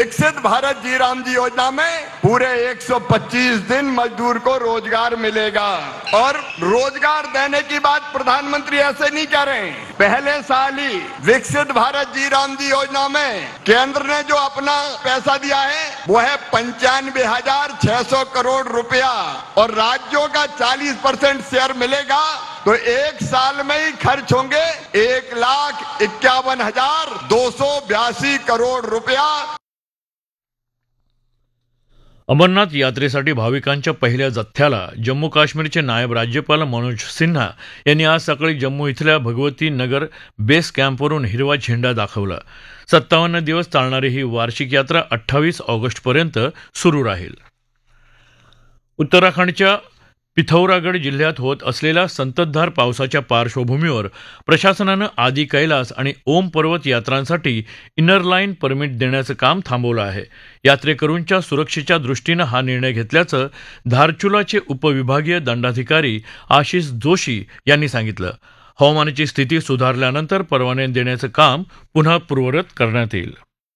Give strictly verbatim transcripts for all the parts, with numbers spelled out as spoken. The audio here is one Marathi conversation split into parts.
विकसित भारत जी राम जी योजना में पूरे एक सौ पच्चीस दिन मजदूर को रोजगार मिलेगा। और रोजगार देने की बात प्रधानमंत्री ऐसे नहीं कह रहे हैं। पहले साल ही विकसित भारत जी राम जी योजना में केंद्र ने जो अपना पैसा दिया है वो है पंचानवे हजार छह सौ करोड़ रुपया और राज्यों का चालीस परसेंट शेयर मिलेगा। तो एक साल में ही खर्च होंगे एक लाख इक्यावन हजार दो सौ बयासी करोड़ रुपया। अमरनाथ यात्रेसाठी भाविकांच्या पहिल्या जथ्याला जम्मू काश्मीरचे नायब राज्यपाल मनोज सिन्हा यांनी आज सकाळी जम्मू इथल्या भगवती नगर बेस कॅम्पवरून हिरवा झेंडा दाखवला. सत्तावन्न दिवस चालणारी ही वार्षिक यात्रा अठ्ठावीस ऑगस्टपर्यंत सुरू राहील. उत्तराखंडच्या पिथौरागड जिल्ह्यात होत असलेल्या संततधार पावसाच्या पार्श्वभूमीवर प्रशासनानं आदी कैलास आणि ओम पर्वत यात्रांसाठी इनर लाईन परमिट देण्याचं काम थांबवलं आहे. यात्रेकरूंच्या सुरक्षेच्या दृष्टीनं हा निर्णय घेतल्याचं धारचुलाचे उपविभागीय दंडाधिकारी आशिष जोशी यांनी सांगितलं. हवामानाची स्थिती सुधारल्यानंतर परवाने देण्याचं काम पुन्हा पूर्ववत करण्यात येईल.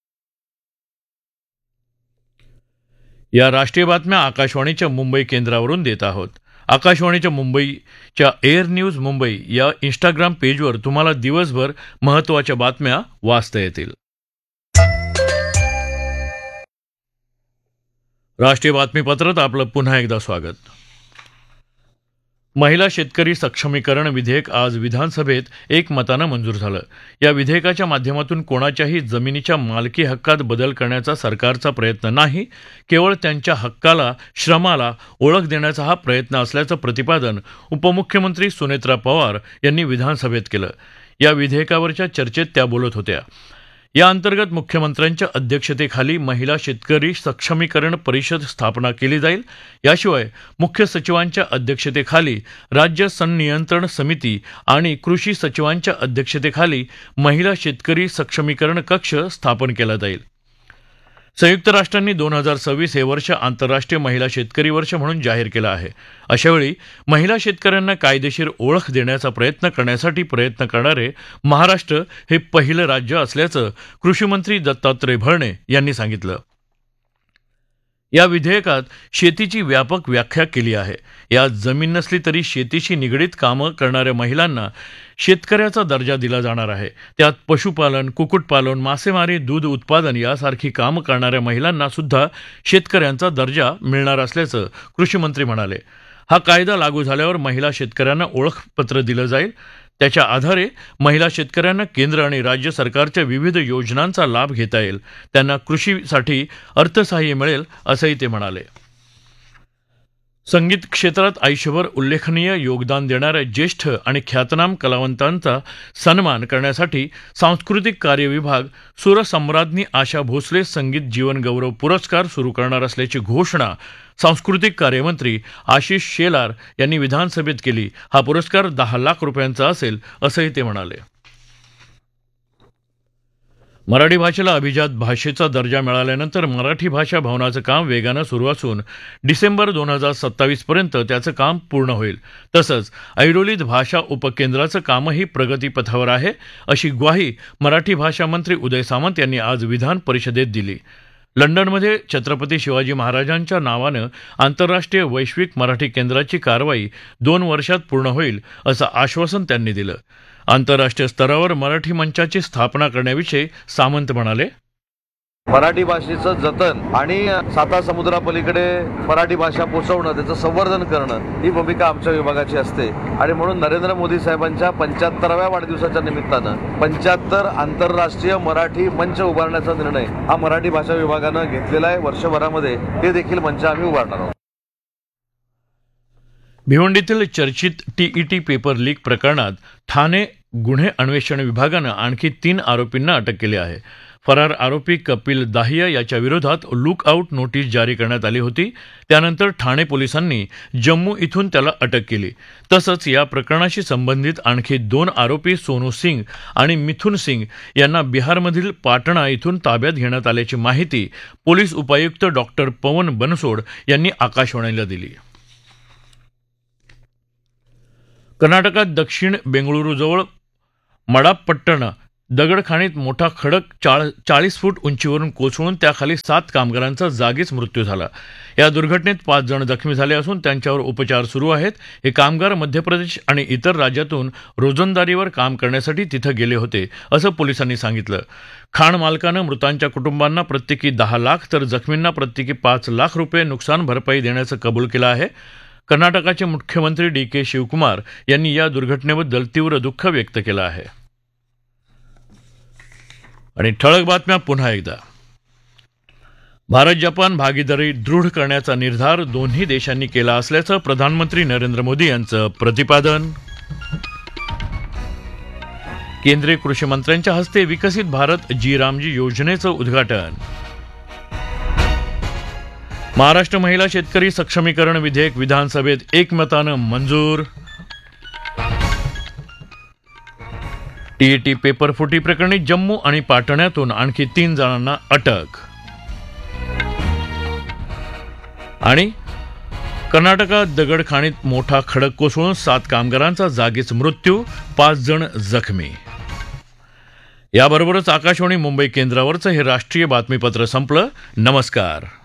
या राष्ट्रीय बातम्या आकाशवाणीच्या मुंबई केंद्रावरून देत आहोत. आकाशवाणीच्या मुंबईच्या एअर न्यूज मुंबई या इंस्टाग्राम पेजवर तुम्हाला दिवसभर महत्त्वाच्या बातम्या वाचता येतील. राष्ट्रीय बातमीपत्रात आपलं पुन्हा एकदा स्वागत. महिला शेतकरी सक्षमीकरण विधेयक आज विधानसभेत एकमतानं मंजूर झालं. या विधेयकाच्या माध्यमातून कोणाच्याही जमिनीच्या मालकी हक्कात बदल करण्याचा सरकारचा प्रयत्न नाही, केवळ त्यांच्या हक्काला श्रमाला ओळख देण्याचा हा प्रयत्न असल्याचं प्रतिपादन उपमुख्यमंत्री सुनेत्रा पवार यांनी विधानसभेत केलं. या विधेयकावरच्या चर्चेत त्या बोलत होत्या. या अंतर्गत मुख्यमंत्र्यांच्या अध्यक्षतेखाली महिला शेतकरी सक्षमीकरण परिषद स्थापना केली जाईल. याशिवाय मुख्य सचिवांच्या अध्यक्षतेखाली राज्य संनियंत्रण समिती आणि कृषी सचिवांच्या अध्यक्षतेखाली महिला शेतकरी सक्षमीकरण कक्ष स्थापन केला जाईल. संयुक्त राष्ट्रांनी दोन हजार सव्वीस हे वर्ष आंतरराष्ट्रीय महिला शेतकरी वर्ष म्हणून जाहीर केलं आहे. अशावेळी महिला शेतकऱ्यांना कायदेशीर ओळख देण्याचा प्रयत्न करण्यासाठी प्रयत्न करणारे महाराष्ट्र हे पहिलं राज्य असल्याचं कृषीमंत्री दत्तात्रय भरणे यांनी सांगितलं. या विधेयकात शेतीची व्यापक व्याख्या केली आहे. यात जमीन नसली तरी शेतीशी निगडीत कामं करणाऱ्या महिलांना शेतकऱ्याचा दर्जा दिला जाणार आहे. त्यात पशुपालन, कुक्कुटपालन, मासेमारी, दूध उत्पादन यासारखी कामं करणाऱ्या महिलांना सुद्धा शेतकऱ्यांचा दर्जा मिळणार असल्याचं कृषीमंत्री म्हणाले. हा कायदा लागू झाल्यावर महिला शेतकऱ्यांना ओळखपत्र दिलं जाईल. त्याच्या आधारे महिला शेतकऱ्यांना केंद्र आणि राज्य सरकारच्या विविध योजनांचा लाभ घेता येईल. त्यांना कृषीसाठी अर्थसहाय्य मिळेल असंही ते म्हणाले. संगीत क्षेत्रात आयुष्यभर उल्लेखनीय योगदान देणाऱ्या ज्येष्ठ आणि ख्यातनाम कलावंतांचा सन्मान करण्यासाठी सांस्कृतिक कार्य विभाग सुरसम्राज्ञी आशा भोसले संगीत जीवन गौरव पुरस्कार सुरू करणार असल्याची घोषणा सांस्कृतिक कार्यमंत्री आशिष शेलार यांनी विधानसभेत केली. हा पुरस्कार दहा लाख रुपयांचा असेल असंही ते म्हणाले. मराठी भाषेला अभिजात भाषेचा दर्जा मिळाल्यानंतर मराठी भाषा भवनाचं काम वेगानं सुरू असून डिसेंबर दोन हजार सत्तावीस पर्यंत त्याचं काम पूर्ण होईल. तसंच ऐरोलीत भाषा उपकेंद्राचं कामही प्रगतीपथावर आहे, अशी ग्वाही मराठी भाषा मंत्री उदय सामंत यांनी आज विधान परिषदेत दिली. लंडनमध्ये छत्रपती शिवाजी महाराजांच्या नावानं आंतरराष्ट्रीय वैश्विक मराठी केंद्राची कारवाई दोन वर्षात पूर्ण होईल असं आश्वासन त्यांनी दिलं. आंतरराष्ट्रीय स्तरावर मराठी मंचाची स्थापना करण्याविषयी सामंत म्हणाले. मराठी भाषेचं जतन आणि साता समुद्रापलीकडे मराठी भाषा पोचवणं, त्याचं संवर्धन करणं ही भूमिका आमच्या विभागाची असते. आणि म्हणून नरेंद्र मोदी साहेबांच्या पंच्याहत्तराव्या वाढदिवसाच्या निमित्तानं पंच्याहत्तर आंतरराष्ट्रीय मराठी मंच उभारण्याचा निर्णय हा मराठी भाषा विभागानं घेतलेला आहे. वर्षभरामध्ये ते देखील मंच आम्ही उभारणार आहोत. भिवंडीतील चर्चित टीईटी पेपर लीक प्रकरणात ठाणे गुन्हे अन्वेषण विभागानं आणखी तीन आरोपींना अटक केली आहे. फरार आरोपी कपिल दाहिया याच्या विरोधात लुक आऊट नोटीस जारी करण्यात आली होती. त्यानंतर ठाणे पोलिसांनी जम्मू इथून त्याला अटक केली. तसंच या प्रकरणाशी संबंधित आणखी दोन आरोपी सोनू सिंग आणि मिथुन सिंग यांना बिहारमधील पाटणा इथून ताब्यात घेण्यात आल्याची माहिती पोलीस उपायुक्त डॉक्टर पवन बनसोड यांनी आकाशवाणीला दिली. कर्नाटकात दक्षिण बेंगळुरूजवळ मडापट्टण दगडखाणीत मोठा खडक चाळ चाळीस फूट उंचीवरून कोसळून त्याखाली सात कामगारांचा जागीच मृत्यू झाला. या दुर्घटनेत पाच जण जखमी झाले असून त्यांच्यावर उपचार सुरू आहेत. हे कामगार मध्य प्रदेश आणि इतर राज्यातून रोजंदारीवर काम करण्यासाठी तिथं गेले होते, असं पोलिसांनी सांगितलं. खाण मालकानं मृतांच्या कुटुंबांना प्रत्येकी दहा लाख तर जखमींना प्रत्येकी पाच लाख रुपये नुकसान भरपाई देण्याचं कबूल केलं आहे. कर्नाटकाचे मुख्यमंत्री डी के शिवकुमार यांनी या दुर्घटनेबद्दल तीव्र दुःख व्यक्त केलं आहे. आणि ठळक बातम्या पुन्हा एकदा. भारत जपान भागीदारी दृढ करण्याचा निर्धार दोन्ही देशांनी केला असल्याचं प्रधानमंत्री नरेंद्र मोदी यांचं प्रतिपादन. केंद्रीय कृषी मंत्र्यांच्या हस्ते विकसित भारत जी रामजी योजनेचं उद्घाटन. महाराष्ट्र महिला शेतकरी सक्षमीकरण विधेयक विधानसभेत एकमतानं मंजूर. टीईटी पेपर फुटी प्रकरणी जम्मू आणि पाटण्यातून आणखी तीन जणांना अटक. आणि कर्नाटकात दगडखाणीत मोठा खडक कोसळून सात कामगारांचा जागीच मृत्यू, पाच जण जखमी. याबरोबरच आकाशवाणी मुंबई केंद्रावरचं हे राष्ट्रीय बातमीपत्र संपलं. नमस्कार.